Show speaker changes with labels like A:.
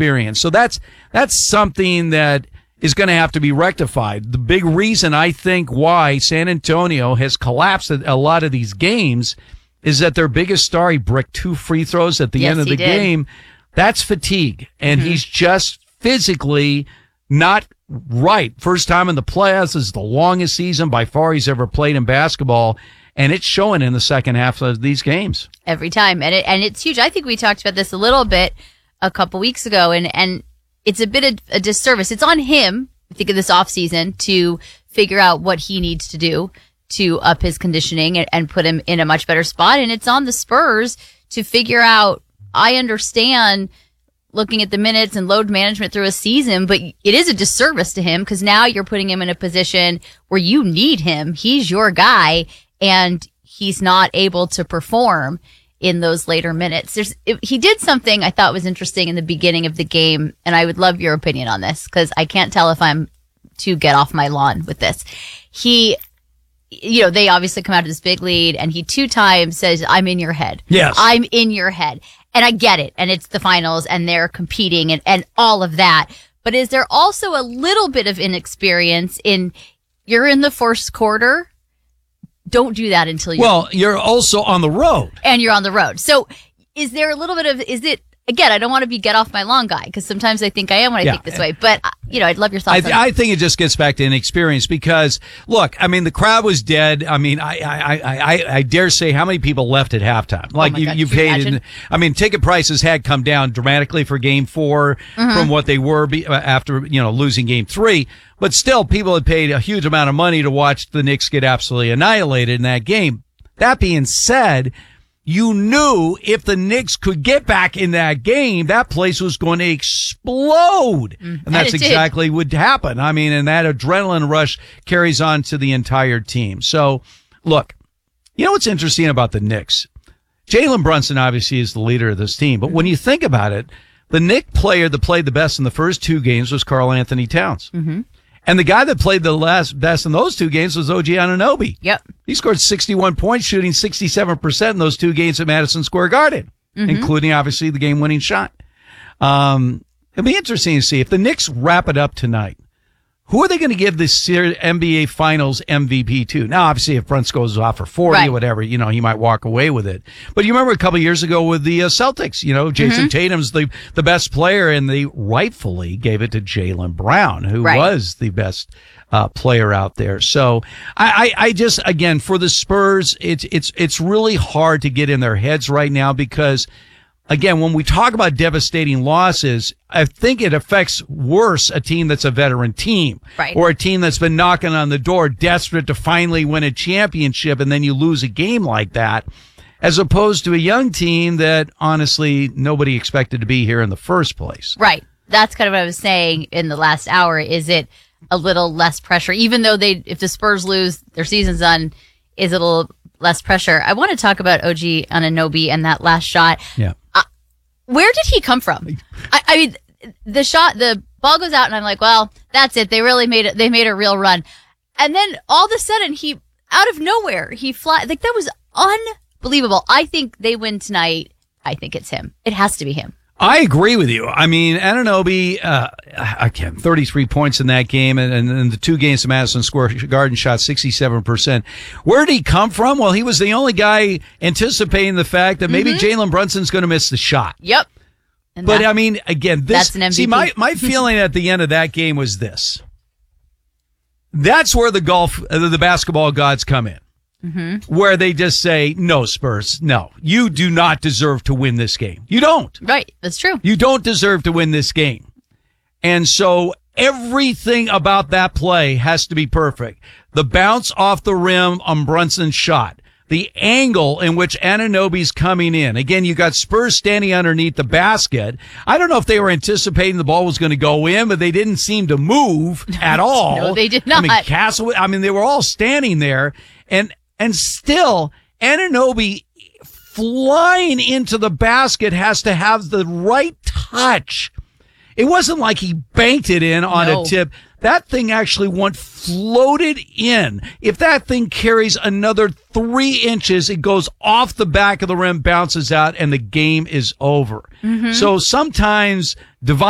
A: experience. So that's something that is going to have to be rectified. The big reason I think why San Antonio has collapsed at a lot of these games is that their biggest star, he bricked 2 free throws at the end of the game. That's fatigue. And he's just physically not right. First time in the playoffs. This is the longest season by far he's ever played in basketball. And it's showing in the second half of these games. Every time. And it's huge. I think we talked about this a little bit a couple weeks ago. And it's a bit of a disservice. It's on him, I think, of this offseason to figure out what he needs to do to up his conditioning and put him in a much better spot. And it's on the Spurs to figure out, I understand looking at the minutes and load management through a season, but it is a disservice to him because now you're putting him in a position where you need him. He's your guy, and he's not able to perform in those later minutes. He did something I thought was interesting in the beginning of the game, and I would love your opinion on this because I can't tell if I'm to get off my lawn with this. They obviously come out to this big lead, and he 2 times says, "I'm in your head." Yes. I'm in your head. And I get it. And it's the finals, and they're competing and all of that. But is there also a little bit of inexperience in, you're in the first quarter? Don't do that until you're also on the road. And you're on the road. So is there a little bit of, again, I don't want to be get off my lawn guy because sometimes I think I am when I think this way. But, I'd love your thoughts on that. I think it just gets back to inexperience because, look, I mean, the crowd was dead. I mean, I dare say how many people left at halftime? Like, you paid, ticket prices had come down dramatically for Game 4 from what they were after, losing Game 3. But still, people had paid a huge amount of money to watch the Knicks get absolutely annihilated in that game. That being said, you knew if the Knicks could get back in that game, that place was going to explode. And that's exactly what happened. I mean, and that adrenaline rush carries on to the entire team. So, look, you know what's interesting about the Knicks? Jalen Brunson obviously is the leader of this team. But when you think about it, the Knicks player that played the best in the first 2 games was Karl Anthony Towns. And the guy that played the best in those 2 games was OG Anunoby. Yep. He scored 61 points, shooting 67% in those 2 games at Madison Square Garden, including, obviously, the game-winning shot. It'll be interesting to see if the Knicks wrap it up tonight. Who are they going to give this NBA Finals MVP to? Now, obviously, if Brunson goes off for 40 or whatever, he might walk away with it. But you remember a couple of years ago with the Celtics, Jason Tatum's the best player, and they rightfully gave it to Jaylen Brown, who was the best player out there. So I just, again, for the Spurs, it's really hard to get in their heads right now because, again, when we talk about devastating losses, I think it affects worse a team that's a veteran team or a team that's been knocking on the door, desperate to finally win a championship, and then you lose a game like that, as opposed to a young team that, honestly, nobody expected to be here in the first place. Right. That's kind of what I was saying in the last hour. Is it a little less pressure? Even though if the Spurs lose, their season's done, is it a little less pressure? I want to talk about OG Anunoby and that last shot. Yeah. Where did he come from? I mean, the ball goes out, and I'm like, well, that's it. They really made it. They made a real run. And then all of a sudden, out of nowhere, he flies. Like, that was unbelievable. I think they win tonight. I think it's him. It has to be him. I agree with you. I mean, Anunoby, 33 points in that game, and the 2 games to Madison Square Garden shot 67%. Where did he come from? Well, he was the only guy anticipating the fact that maybe Jalen Brunson's going to miss the shot. Yep. But I mean, again, that's an MVP. See, my feeling at the end of that game was this. That's where the basketball gods come in. Where they just say, no, Spurs, no, you do not deserve to win this game. You don't. Right. That's true. You don't deserve to win this game. And so everything about that play has to be perfect. The bounce off the rim on Brunson's shot, the angle in which Anunoby's coming in. Again, you got Spurs standing underneath the basket. I don't know if they were anticipating the ball was going to go in, but they didn't seem to move at all. No, they did not. They were all standing there, and still, Anunoby flying into the basket has to have the right touch. It wasn't like he banked it in on a tip. That thing actually floated in. If that thing carries another 3 inches, it goes off the back of the rim, bounces out, and the game is over. So sometimes divine